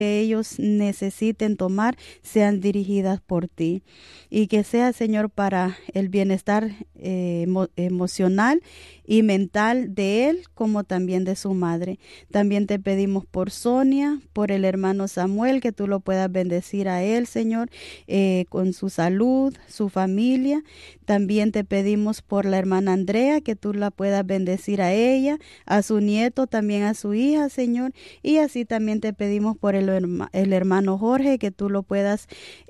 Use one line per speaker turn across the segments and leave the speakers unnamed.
que ellos necesiten tomar sean dirigidas por ti y que sea, Señor, para el bienestar emocional y mental de él como también de su madre. También te pedimos por Sonia, por el hermano Samuel, que tú lo puedas bendecir a él, Señor, con su salud, su familia. También te pedimos por la hermana Andrea, que tú la puedas bendecir a ella, a su nieto, también a su hija, Señor. Y así también te pedimos por el hermano Jorge, que tú lo puedas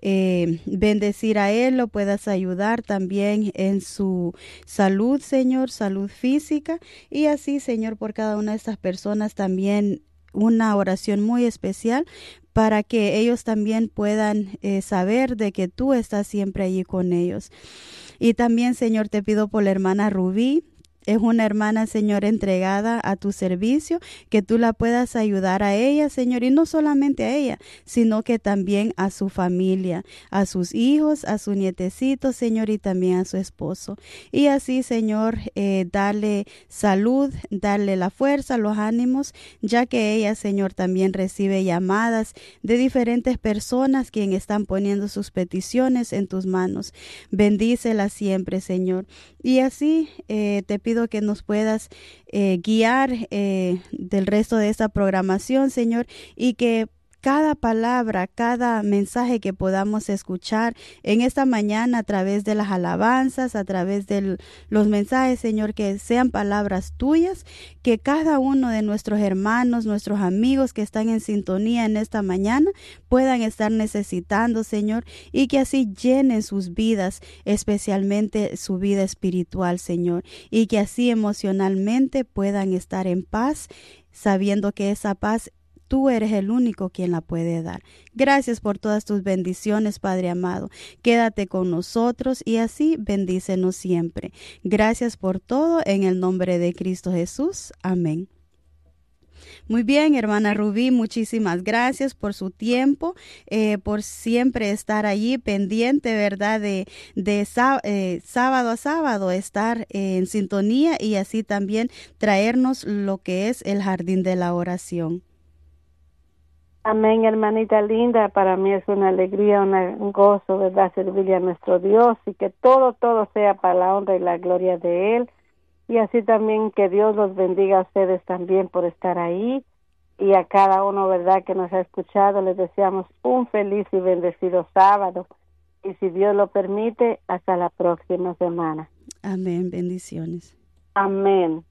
bendecir a él, lo puedas ayudar también en su salud, Señor, salud física. Y así, Señor, por cada una de estas personas también una oración muy especial para que ellos también puedan saber de que tú estás siempre allí con ellos. Y también, Señor, te pido por la hermana Rubí. Es una hermana, Señor, entregada a tu servicio, que tú la puedas ayudar a ella, Señor, y no solamente a ella, sino que también a su familia, a sus hijos, a su nietecito, Señor, y también a su esposo. Y así, Señor, darle salud, darle la fuerza, los ánimos, ya que ella, Señor, también recibe llamadas de diferentes personas quienes están poniendo sus peticiones en tus manos. Bendícela siempre, Señor. Y así te pido que nos puedas guiar del resto de esta programación, Señor, y que cada palabra, cada mensaje que podamos escuchar en esta mañana a través de las alabanzas, a través de los mensajes, Señor, que sean palabras tuyas, que cada uno de nuestros hermanos, nuestros amigos que están en sintonía en esta mañana puedan estar necesitando, Señor, y que así llenen sus vidas, especialmente su vida espiritual, Señor, y que así emocionalmente puedan estar en paz, sabiendo que esa paz tú eres el único quien la puede dar. Gracias por todas tus bendiciones, Padre amado. Quédate con nosotros y así bendícenos siempre. Gracias por todo en el nombre de Cristo Jesús. Amén. Muy bien, hermana Rubí, muchísimas gracias por su tiempo, por siempre estar allí pendiente, ¿verdad? Sábado a sábado estar en sintonía y así también traernos lo que es el jardín de la oración.
Amén, hermanita linda. Para mí es una alegría, un gozo, ¿verdad? Servirle a nuestro Dios y que todo sea para la honra y la gloria de Él. Y así también que Dios los bendiga a ustedes también por estar ahí. Y a cada uno, ¿verdad?, que nos ha escuchado, les deseamos un feliz y bendecido sábado. Y si Dios lo permite, hasta la próxima semana.
Amén. Bendiciones.
Amén.